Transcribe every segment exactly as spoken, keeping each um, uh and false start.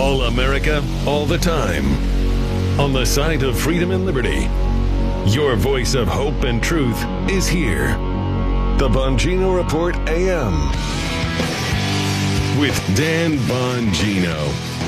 All America, all the time. On the side of freedom and liberty. Your voice of hope and truth is here. The Bongino Report A M. With Dan Bongino.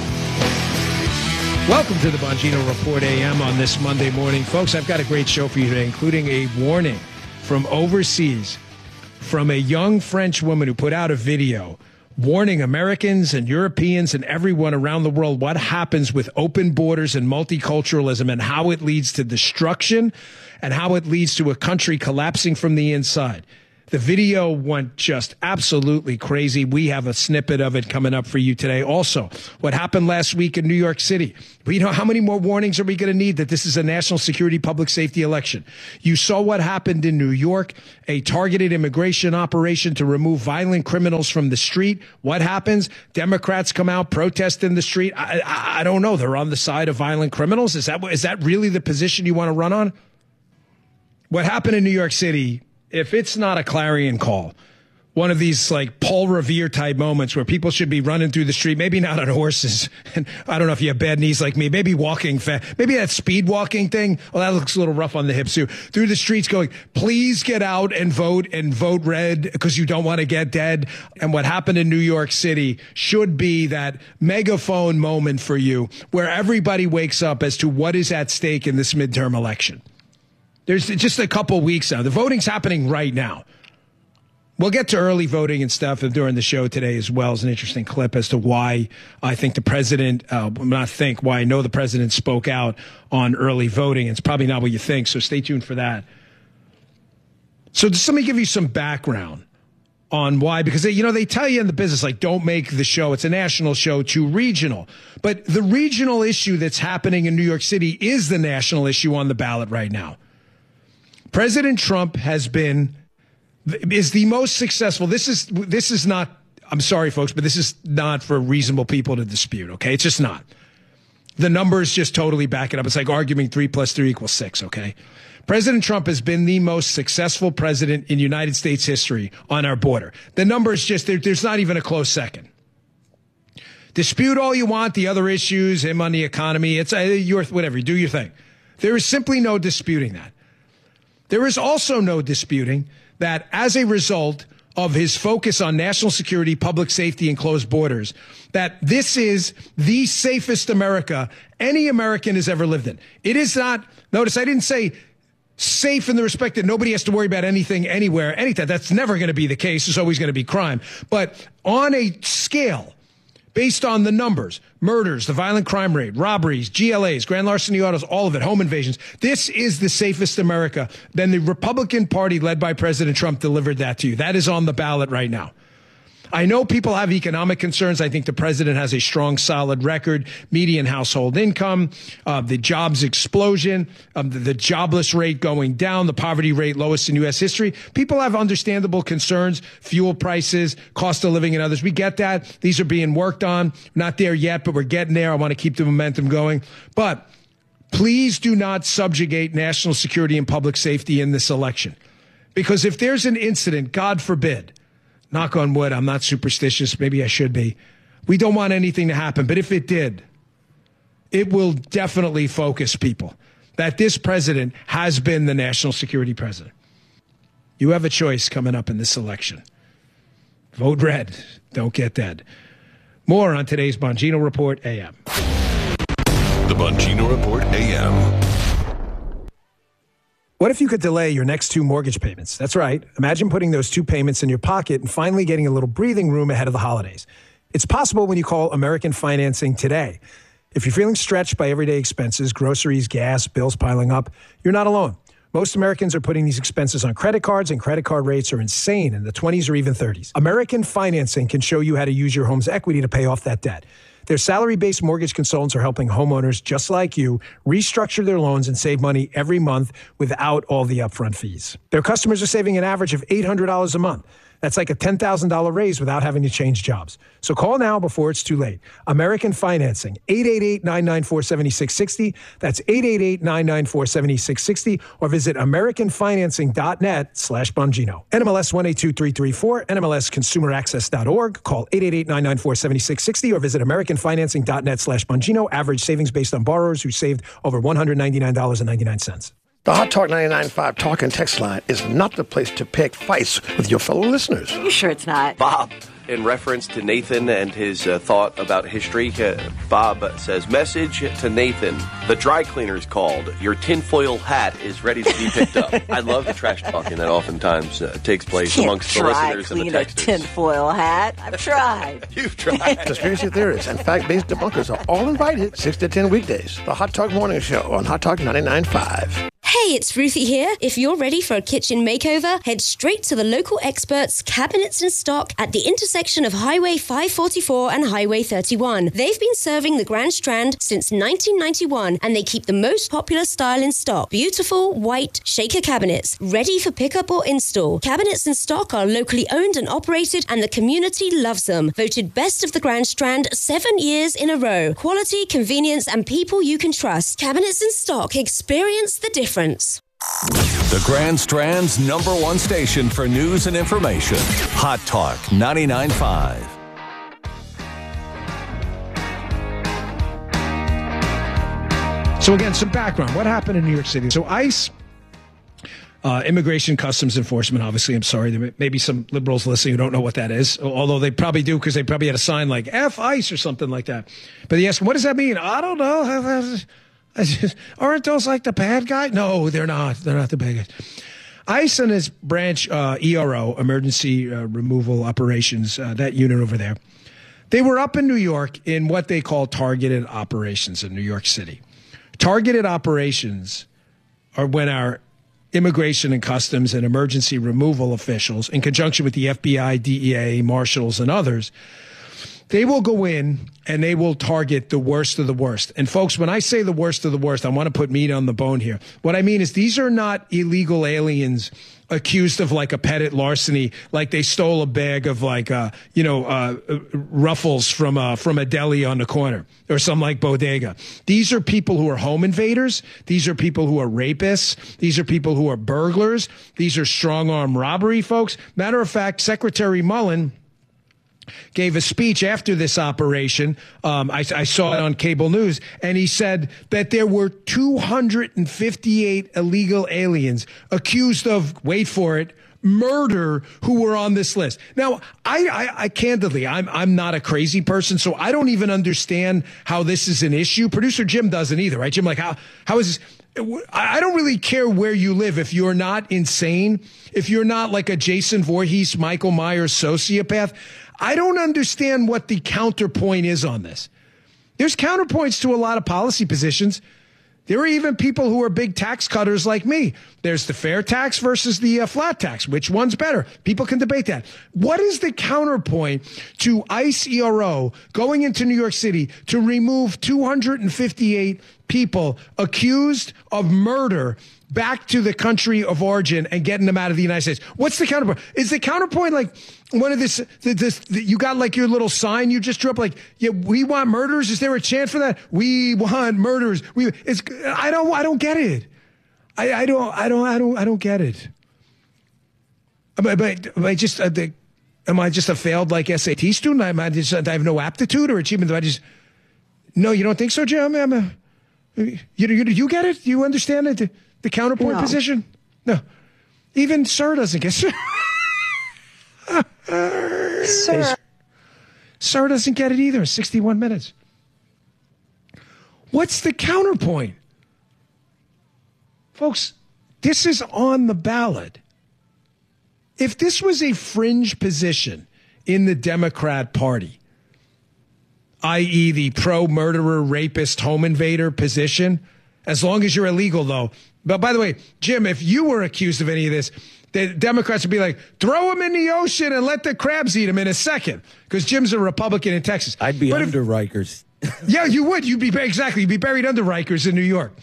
Welcome to the Bongino Report A M on this Monday morning. Folks, I've got a great show for you today, including a warning from overseas from a young French woman who put out a video warning Americans and Europeans and everyone around the world what happens with open borders and multiculturalism and how it leads to destruction and how it leads to a country collapsing from the inside. The video went just absolutely crazy. We have a snippet of it coming up for you today. Also, what happened last week in New York City. We know how many more warnings are we going to need that this is a national security public safety election? You saw what happened in New York, a targeted immigration operation to remove violent criminals from the street. What happens? Democrats come out, protest in the street. I, I, I don't know. They're on the side of violent criminals. Is that, is that really the position you want to run on? What happened in New York City, if it's not a clarion call, one of these like Paul Revere type moments where people should be running through the street, maybe not on horses. And I don't know if you have bad knees like me, maybe walking fast, maybe that speed walking thing. Well, that looks a little rough on the hips too. Through the streets going, please get out and vote and vote red because you don't want to get dead. And what happened in New York City should be that megaphone moment for you where everybody wakes up as to what is at stake in this midterm election. There's just a couple weeks now. The voting's happening right now. We'll get to early voting and stuff during the show today as well as an interesting clip as to why I think the president, uh, not think, why I know the president spoke out on early voting. It's probably not what you think, so stay tuned for that. So just let me give you some background on why, because, they, you know, they tell you in the business, like, don't make the show, it's a national show, too regional. But the regional issue that's happening in New York City is the national issue on the ballot right now. President Trump has been, is the most successful. This is, this is not, I'm sorry, folks, but this is not for reasonable people to dispute, okay? It's just not. The numbers just totally back it up. It's like arguing three plus three equals six, okay? President Trump has been the most successful president in United States history on our border. The numbers just, there, there's not even a close second. Dispute all you want, the other issues, him on the economy, it's uh, your, whatever, do your thing. There is simply no disputing that. There is also no disputing that as a result of his focus on national security, public safety, and closed borders, that this is the safest America any American has ever lived in. It is not, notice I didn't say safe in the respect that nobody has to worry about anything, anywhere, anything. That's never going to be the case. There's always going to be crime. But on a scale based on the numbers, murders, the violent crime rate, robberies, G L As, grand larceny autos, all of it, home invasions. This is the safest America. Then the Republican Party led by President Trump delivered that to you. That is on the ballot right now. I know people have economic concerns. I think the president has a strong, solid record, median household income, uh, the jobs explosion, um, the, the jobless rate going down, the poverty rate lowest in U S history. People have understandable concerns, fuel prices, cost of living and others. We get that. These are being worked on. Not there yet, but we're getting there. I want to keep the momentum going. But please do not subjugate national security and public safety in this election. Because if there's an incident, God forbid, knock on wood, I'm not superstitious, maybe I should be. We don't want anything to happen, but if it did, it will definitely focus people that this president has been the national security president. You have a choice coming up in this election. Vote red. Don't get dead. More on today's Bongino Report A M. The Bongino Report A M. What if you could delay your next two mortgage payments? That's right. Imagine putting those two payments in your pocket and finally getting a little breathing room ahead of the holidays. It's possible when you call American Financing today. If you're feeling stretched by everyday expenses, groceries, gas, bills piling up, you're not alone. Most Americans are putting these expenses on credit cards, and credit card rates are insane in the twenties or even thirties. American Financing can show you how to use your home's equity to pay off that debt. Their salary-based mortgage consultants are helping homeowners just like you restructure their loans and save money every month without all the upfront fees. Their customers are saving an average of eight hundred dollars a month. That's like a ten thousand dollars raise without having to change jobs. So call now before it's too late. American Financing, eight eight eight, nine nine four, seven six six zero. That's eight eight eight, nine nine four, seven six six zero. Or visit american financing dot net slash Bongino. N M L S one eight two three three four, N M L S consumer access dot org. Call eight eight eight, nine nine four, seven six six zero or visit american financing dot net slash Bongino. Average savings based on borrowers who saved over one hundred ninety-nine dollars and ninety-nine cents. The Hot Talk ninety-nine point five talk and text line is not the place to pick fights with your fellow listeners. Are you sure it's not? Bob, in reference to Nathan and his uh, thought about history, uh, Bob says, message to Nathan, the dry cleaner's called. Your tinfoil hat is ready to be picked up. I love the trash talking that oftentimes uh, takes place amongst the listeners and the texters. Can't dry clean a tinfoil hat. I've tried. You've tried. Conspiracy theorists and fact-based debunkers are all invited six to ten weekdays. The Hot Talk Morning Show on Hot Talk ninety-nine point five. Hey, it's Ruthie here. If you're ready for a kitchen makeover, head straight to the local experts, Cabinets and Stock, at the intersection of Highway five forty-four and Highway thirty-one. They've been serving the Grand Strand since nineteen ninety-one, and they keep the most popular style in stock. Beautiful, white, shaker cabinets, ready for pickup or install. Cabinets and Stock are locally owned and operated, and the community loves them. Voted best of the Grand Strand seven years in a row. Quality, convenience, and people you can trust. Cabinets and Stock. Experience the difference. The Grand Strand's number one station for news and information. Hot Talk ninety-nine point five. So again, some background. What happened in New York City? So ICE, uh, Immigration Customs Enforcement, obviously, I'm sorry, there may be some liberals listening who don't know what that is, although they probably do because they probably had a sign like F ICE or something like that. But they ask, what does that mean? I don't know. Aren't those like the bad guy? No, they're not. They're not the bad guys. ICE and its branch, uh, E R O, Emergency uh, Removal Operations, uh, that unit over there, they were up in New York in what they call targeted operations in New York City. Targeted operations are when our immigration and customs and emergency removal officials, in conjunction with the F B I, D E A, marshals, and others, they will go in and they will target the worst of the worst. And folks, when I say the worst of the worst, I want to put meat on the bone here. What I mean is these are not illegal aliens accused of like a pettit larceny, like they stole a bag of like, uh, you know, uh, Ruffles from, uh, from a deli on the corner or some like bodega. These are people who are home invaders. These are people who are rapists. These are people who are burglars. These are strong arm robbery folks. Matter of fact, Secretary Mullen gave a speech after this operation. Um, I, I saw it on cable news, and he said that there were two hundred fifty-eight illegal aliens accused of, wait for it, murder who were on this list. Now, I, I, I candidly, I'm, I'm not a crazy person, so I don't even understand how this is an issue. Producer Jim doesn't either, right? Jim, like, how, how is this? I don't really care where you live. If you're not insane, if you're not like a Jason Voorhees, Michael Myers sociopath, I don't understand what the counterpoint is on this. There's counterpoints to a lot of policy positions. There are even people who are big tax cutters like me. There's the fair tax versus the uh, flat tax. Which one's better? People can debate that. What is the counterpoint to ICE E R O going into New York City to remove two hundred fifty-eight people accused of murder back to the country of origin and getting them out of the United States? What's the counterpoint? Is the counterpoint like one of this, this, this, you got like your little sign you just drew up, like, yeah, we want murderers. Is there a chance for that? We want murderers. We, it's, I don't, I don't get it. I, I don't, I don't, I don't, I don't get it. But, but, but I just, uh, the, am I just a failed like S A T student? Am I just, I have no aptitude or achievement? Do I just, no, you don't think so, Jim? I'm a, you, you, you get it? Do you understand it? The, the counterpoint No. position? No. Even Sir doesn't get it. Sir. Sir doesn't get it either in sixty-one minutes. What's the counterpoint? Folks, this is on the ballot. If this was a fringe position in the Democrat Party, that is the pro-murderer, rapist, home invader position, as long as you're illegal, though. But by the way, Jim, if you were accused of any of this, the Democrats would be like, throw him in the ocean and let the crabs eat him in a second. Because Jim's a Republican in Texas. I'd be but under if, Rikers. Yeah, you would. You'd be exactly. You'd be buried under Rikers in New York.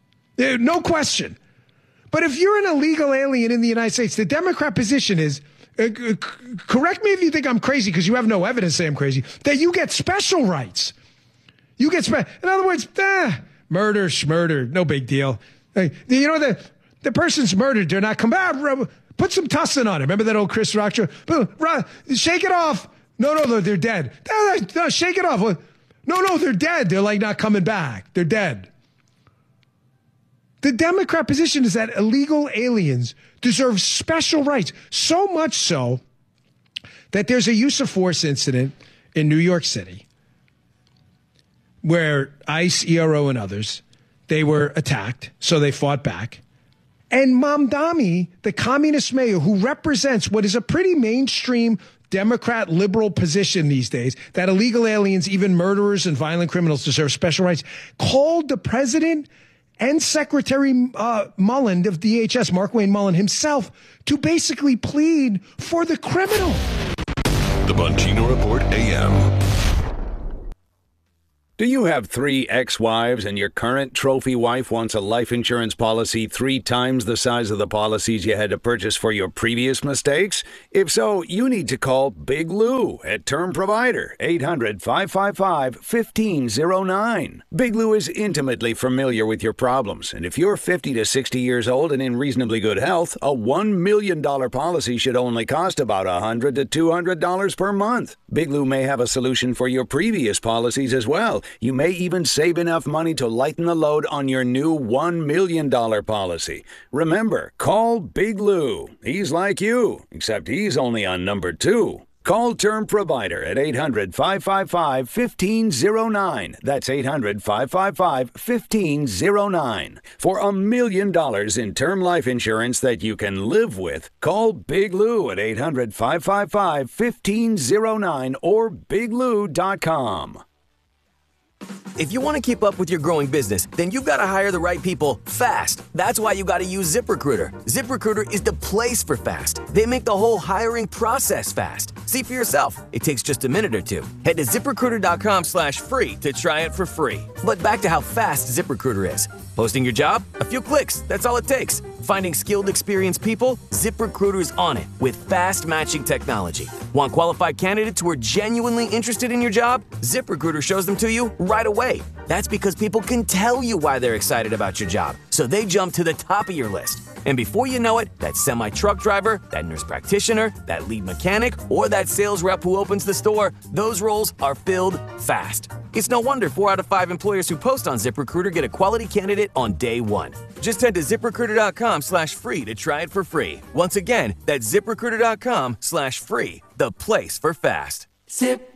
No question. But if you're an illegal alien in the United States, the Democrat position is uh, c- correct me if you think I'm crazy because you have no evidence to say I'm crazy, that you get special rights. You get spe- In other words, eh, murder, schmurder, no big deal. Hey, you know, the, the person's murdered. They're not come back. Put some tussin on it. Remember that old Chris Rock show? Shake it off. No, no, they're dead. No, no, shake it off. No, no, they're dead. They're like not coming back. They're dead. The Democrat position is that illegal aliens deserve special rights, so much so that there's a use of force incident in New York City where ICE, E R O, and others, they were attacked, so they fought back. And Mamdani, the communist mayor who represents what is a pretty mainstream Democrat liberal position these days, that illegal aliens, even murderers and violent criminals, deserve special rights, called the president and Secretary uh, Mullen of D H S, Mark Wayne Mullen himself, to basically plead for the criminal. The Bongino Report A M. Do you have three ex-wives and your current trophy wife wants a life insurance policy three times the size of the policies you had to purchase for your previous mistakes? If so, you need to call Big Lou at Term Provider, eight hundred, five five five, one five zero nine. Big Lou is intimately familiar with your problems, and if you're fifty to sixty years old and in reasonably good health, a one million dollars policy should only cost about one hundred to two hundred dollars per month. Big Lou may have a solution for your previous policies as well. You may even save enough money to lighten the load on your new one million dollars policy. Remember, call Big Lou. He's like you, except he's only on number two. Call Term Provider at eight hundred, five five five, one five zero nine. That's eight hundred, five five five, one five zero nine. For a million dollars in term life insurance that you can live with, call Big Lou at eight hundred, five five five, one five zero nine or big lou dot com. If you want to keep up with your growing business, then you've got to hire the right people fast. That's why you got to use ZipRecruiter. ZipRecruiter is the place for fast. They make the whole hiring process fast. See for yourself. It takes just a minute or two. Head to ZipRecruiter.com slash free to try it for free. But back to how fast ZipRecruiter is. Posting your job? A few clicks. That's all it takes. Finding skilled, experienced people? ZipRecruiter is on it with fast matching technology. Want qualified candidates who are genuinely interested in your job? ZipRecruiter shows them to you right away. That's because people can tell you why they're excited about your job, so they jump to the top of your list. And before you know it, that semi-truck driver, that nurse practitioner, that lead mechanic, or that sales rep who opens the store, those roles are filled fast. It's no wonder four out of five employers who post on ZipRecruiter get a quality candidate on day one. Just head to ZipRecruiter.com slash free to try it for free. Once again, that's ZipRecruiter.com slash free, the place for fast. Zip.